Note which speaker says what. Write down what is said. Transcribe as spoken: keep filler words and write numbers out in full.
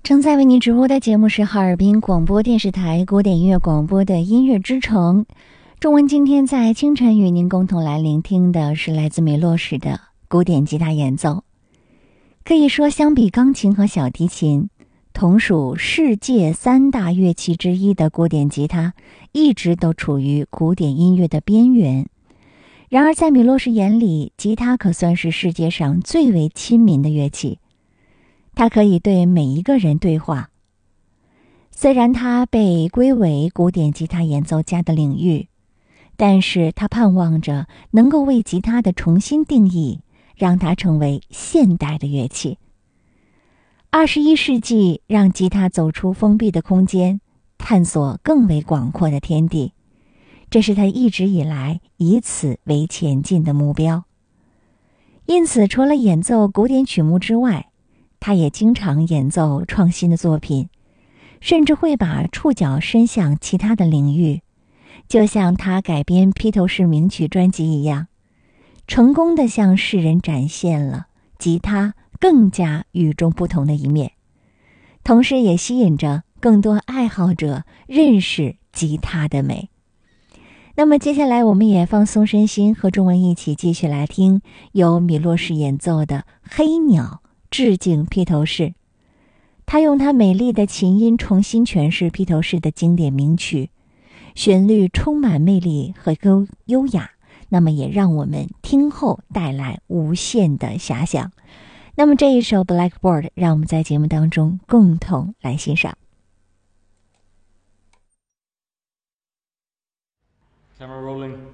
Speaker 1: 正在为您直播的节目是哈尔滨广播电视台古典音乐广播的音乐之城。中文今天在清晨与您共同来聆听的是来自米洛什的古典吉他演奏。可以说，相比钢琴和小提琴，同属世界三大乐器之一的古典吉他，一直都处于古典音乐的边缘。然而在米洛什眼里，吉他可算是世界上最为亲民的乐器。它可以对每一个人对话。虽然它被归为古典吉他演奏家的领域，但是他盼望着能够为吉他的重新定义，让它成为现代的乐器。二十一世纪让吉他走出封闭的空间，探索更为广阔的天地，这是他一直以来以此为前进的目标。因此，除了演奏古典曲目之外，他也经常演奏创新的作品，甚至会把触角伸向其他的领域，就像他改编披头士名曲专辑一样，成功地向世人展现了吉他更加与众不同的一面，同时也吸引着更多爱好者认识吉他的美。那么接下来我们也放松身心，和中文一起继续来听由米洛什演奏的《黑鸟》，致敬披头士。他用他美丽的琴音重新诠释披头士的经典名曲，旋律充满魅力和优优雅，那么也让我们听后带来无限的遐想。那么这一首 Blackbird 让我们在节目当中共同来欣赏。
Speaker 2: Camera rolling.